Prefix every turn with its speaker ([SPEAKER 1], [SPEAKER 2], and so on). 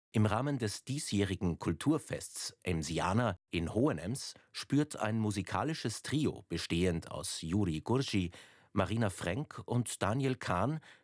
[SPEAKER 1] Im Rahmen des diesjährigen Kulturfests Emsiana in Hohenems spürt ein musikalisches Trio bestehend aus Juri Gurgi, Marina Frenk und Daniel Kahn